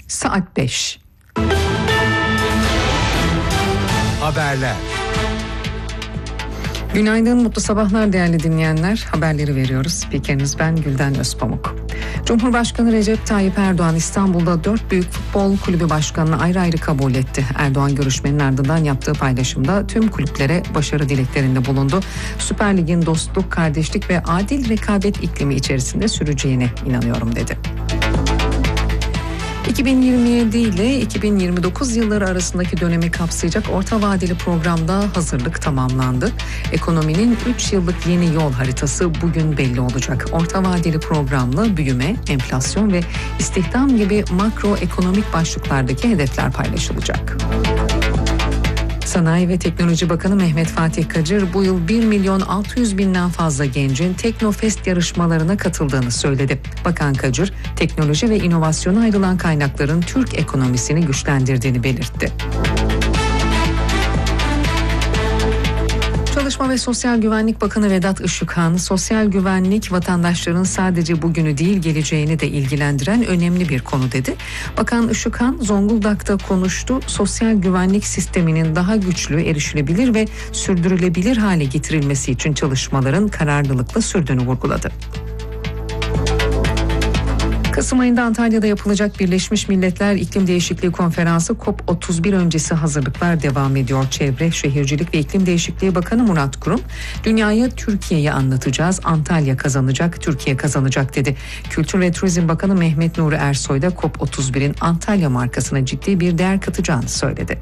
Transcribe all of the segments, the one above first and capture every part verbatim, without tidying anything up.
Saat beş. Haberler. Günaydın, mutlu sabahlar değerli dinleyenler. Haberleri veriyoruz. Spikeriniz ben Gülden Özpamuk. Cumhurbaşkanı Recep Tayyip Erdoğan İstanbul'da dört büyük futbol kulübü başkanını ayrı ayrı kabul etti. Erdoğan görüşmenin ardından yaptığı paylaşımda tüm kulüplere başarı dileklerinde bulundu. Süper Lig'in dostluk, kardeşlik ve adil rekabet iklimi içerisinde süreceğine inanıyorum dedi. iki bin yirmi yedi ile iki bin yirmi dokuz yılları arasındaki dönemi kapsayacak orta vadeli programda hazırlık tamamlandı. Ekonominin üç yıllık yeni yol haritası bugün belli olacak. Orta vadeli programla büyüme, enflasyon ve istihdam gibi makroekonomik başlıklardaki hedefler paylaşılacak. Sanayi ve Teknoloji Bakanı Mehmet Fatih Kacır bu yıl bir milyon altı yüz binden fazla gencin Teknofest yarışmalarına katıldığını söyledi. Bakan Kacır, teknoloji ve inovasyona ayrılan kaynakların Türk ekonomisini güçlendirdiğini belirtti. Çalışma ve Sosyal Güvenlik Bakanı Vedat Işıkhan, sosyal güvenlik vatandaşların sadece bugünü değil geleceğini de ilgilendiren önemli bir konu dedi. Bakan Işıkhan, Zonguldak'ta konuştu. Sosyal güvenlik sisteminin daha güçlü, erişilebilir ve sürdürülebilir hale getirilmesi için çalışmaların kararlılıkla sürdüğünü vurguladı. Kasım ayında Antalya'da yapılacak Birleşmiş Milletler İklim Değişikliği Konferansı COP otuz bir öncesi hazırlıklar devam ediyor. Çevre, Şehircilik ve İklim Değişikliği Bakanı Murat Kurum, dünyaya Türkiye'yi anlatacağız, Antalya kazanacak, Türkiye kazanacak dedi. Kültür ve Turizm Bakanı Mehmet Nuri Ersoy da COP otuz birin Antalya markasına ciddi bir değer katacağını söyledi.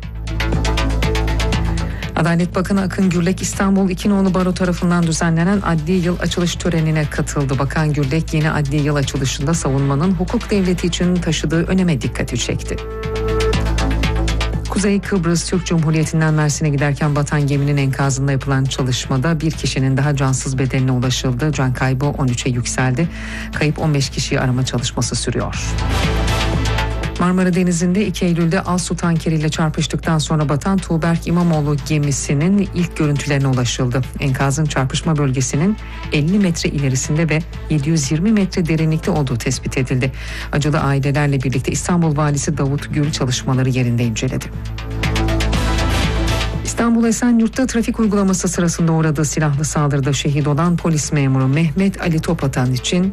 Adalet Bakanı Akın Gürlek İstanbul İkinoğlu Baro tarafından düzenlenen adli yıl açılış törenine katıldı. Bakan Gürlek yeni adli yıl açılışında savunmanın hukuk devleti için taşıdığı öneme dikkati çekti. Kuzey Kıbrıs Türk Cumhuriyeti'nden Mersin'e giderken batan geminin enkazında yapılan çalışmada bir kişinin daha cansız bedenine ulaşıldı. Can kaybı on üçe yükseldi. Kayıp on beş kişiyi arama çalışması sürüyor. Marmara Denizi'nde iki Eylül'de Alsu tankeriyle çarpıştıktan sonra batan Tuğberk İmamoğlu gemisinin ilk görüntülerine ulaşıldı. Enkazın çarpışma bölgesinin elli metre ilerisinde ve yedi yüz yirmi metre derinlikte olduğu tespit edildi. Acılı ailelerle birlikte İstanbul Valisi Davut Gül çalışmaları yerinde inceledi. İstanbul Esenyurt'ta trafik uygulaması sırasında uğradığı silahlı saldırıda şehit olan polis memuru Mehmet Ali Topatan için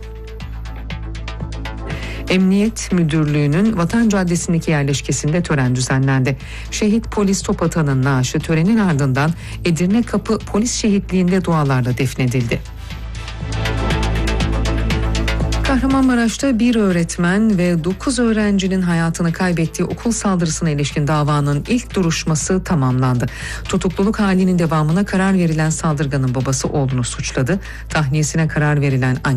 Emniyet Müdürlüğü'nün Vatan Caddesi'ndeki yerleşkesinde tören düzenlendi. Şehit polis Topatan'ın naaşı törenin ardından Edirne Kapı Polis Şehitliği'nde dualarla defnedildi. Kahramanmaraş'ta bir öğretmen ve dokuz öğrencinin hayatını kaybettiği okul saldırısına ilişkin davanın ilk duruşması tamamlandı. Tutukluluk halinin devamına karar verilen saldırganın babası oğlunu suçladı. Tahliyesine karar verilen anne